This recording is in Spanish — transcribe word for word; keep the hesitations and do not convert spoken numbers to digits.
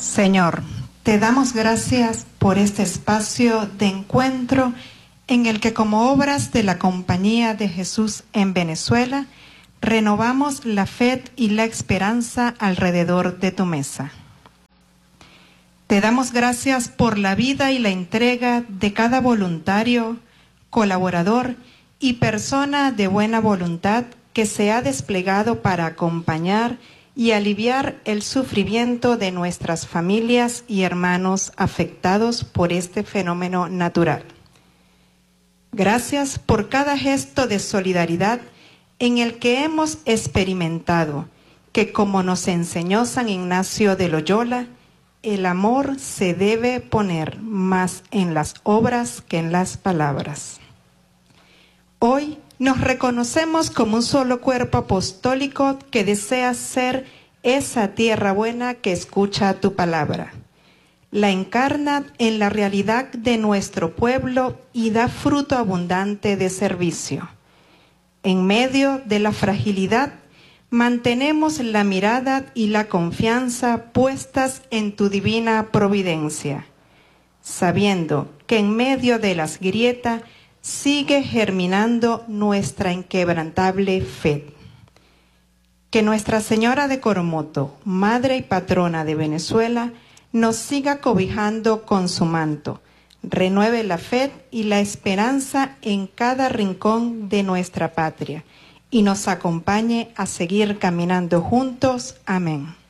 Señor, te damos gracias por este espacio de encuentro en el que, como obras de la Compañía de Jesús en Venezuela, renovamos la fe y la esperanza alrededor de tu mesa. Te damos gracias por la vida y la entrega de cada voluntario, colaborador y persona de buena voluntad que se ha desplegado para acompañar y aliviar el sufrimiento de nuestras familias y hermanos afectados por este fenómeno natural. Gracias por cada gesto de solidaridad en el que hemos experimentado que, como nos enseñó San Ignacio de Loyola, el amor se debe poner más en las obras que en las palabras. Hoy nos reconocemos como un solo cuerpo apostólico que desea ser esa tierra buena que escucha tu palabra. La encarna en la realidad de nuestro pueblo y da fruto abundante de servicio. En medio de la fragilidad, mantenemos la mirada y la confianza puestas en tu divina providencia, sabiendo que en medio de las grietas sigue germinando nuestra inquebrantable fe. Que Nuestra Señora de Coromoto, Madre y Patrona de Venezuela, nos siga cobijando con su manto, renueve la fe y la esperanza en cada rincón de nuestra patria y nos acompañe a seguir caminando juntos. Amén.